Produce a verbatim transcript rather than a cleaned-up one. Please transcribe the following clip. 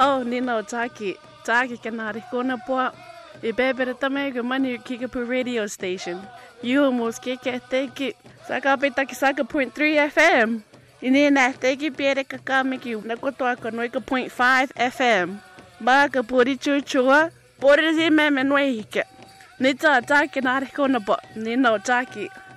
Oh, Nino Taki. Taki kanari kona po. Ibebere tame go mani Kickapoo radio station. You almost kick at take it. Saka petaki saka point three F M. Inina take it piere kakamiki. Nakotoa konoika point five F M. Baka puri chuchua. Puri zime menwehike. Nita Taki nari kona po. Nino Taki.